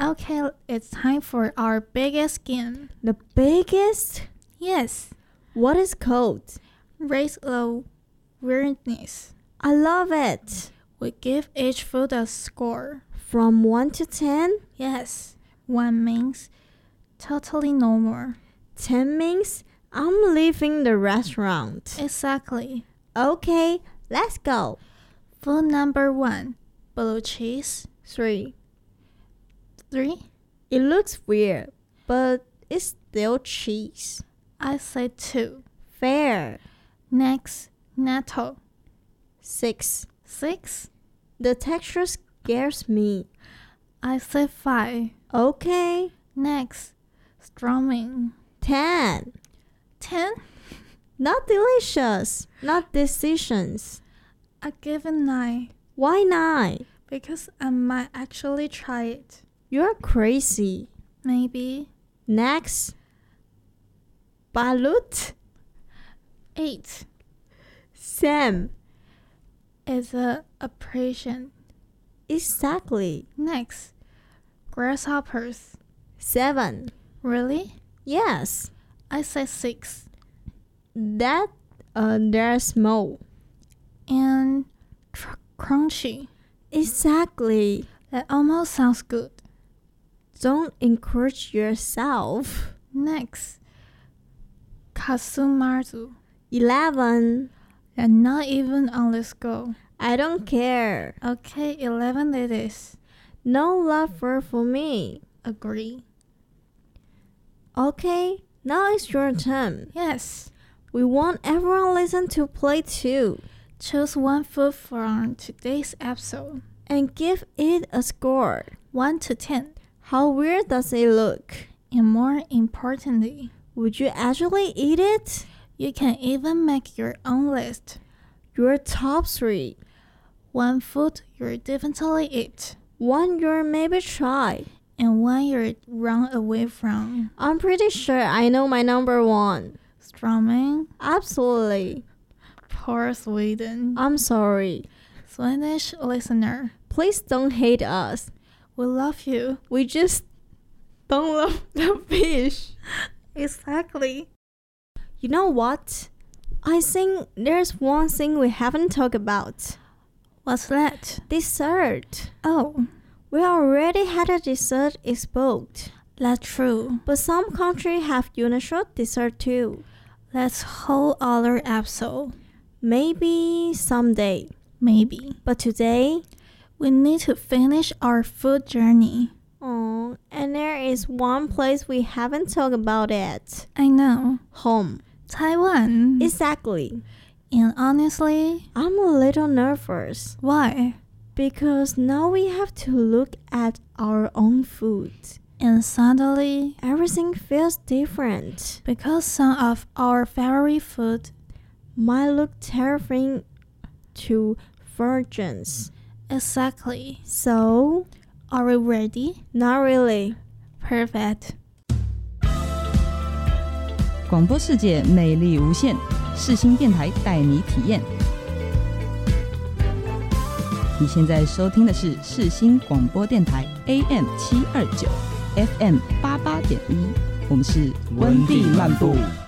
Okay, it's time for our biggest game. The biggest? Yes, What is called? raise the weirdness. I love it. We give each food a score. From 1 to 10? Yes, 1 means totally normal. 10 means I'm leaving the restaurant. Exactly. Okay, let's go. Food number 1, blue cheese. 3. 3, It looks weird, but it's still cheese. I say 2. Fair. Next, natto. 6. 6, The texture scares me. I say 5. Okay. Next, strumming. 10. 10, Not delicious. Not decisions. I give it 9 Why 9? because I might actually try it. You're crazy. Maybe. Next. Balut. 8 Sam. is a oppression. Exactly. Next, grasshoppers. 7. Really? Yes. I say 6. They're small. And crunchy. Exactly. That almost sounds good. Don't encourage yourself. Next, kasumarzu. 11. And not even on this go. I don't care. Okay, 11 it is. No lover for me. Agree. Okay, now it's your turn. Yes. We want everyone listen to play too. Choose one food from today's episode. And give it a score. 1 to 10. How weird does it look? And more importantly, Would you actually eat it? you can even make your own list. Your top 3. 1 food you'll definitely eat. 1 you'll maybe try. And 1 you'll run away from. I'm pretty sure I know my number 1. Strumming. Absolutely. Poor Sweden. I'm sorry. Swedish listener, Please don't hate us. we love you. We just don't love the fish. Exactly. You know what? I think there's one thing we haven't talked about. What's that? Dessert. Oh, We already had a dessert expo, that's true. but some countries have unusual dessert too. That's whole other episode. Maybe someday. Maybe. But today, We need to finish our food journey. oh, and there is one place we haven't talked about yet. I know. Home. Taiwan. Exactly. And honestly, I'm a little nervous why? because now we have to look at our own food. And suddenly, Everything feels different. because some of our favorite food, Might look terrifying to virgins. exactly. So, Are we ready? not really. Perfect. 广播世界魅力无限，世新电台带你体验。你现在收听的是世新广播电台 AM 729 FM 88.1，我们是温蒂漫步。